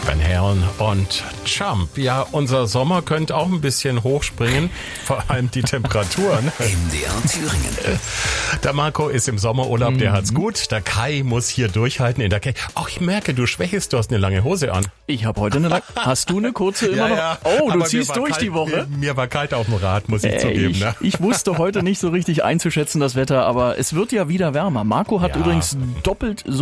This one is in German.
Van Halen und Jump. Ja, unser Sommer könnte auch ein bisschen hochspringen, vor allem die Temperaturen. MDR Thüringen. Der Marco ist im Sommerurlaub, der hat's gut. Der Kai muss hier durchhalten in der Kälte. Auch ich merke, du schwächest, du hast eine lange Hose an. Ich habe heute eine lange... Hast du eine kurze immer noch? Ja, Oh, du aber ziehst durch kalt, die Woche. Mir war kalt auf dem Rad, muss ich zugeben. Ne? Ich wusste heute nicht so richtig einzuschätzen, das Wetter, aber es wird ja wieder wärmer. Marco hat übrigens doppelt so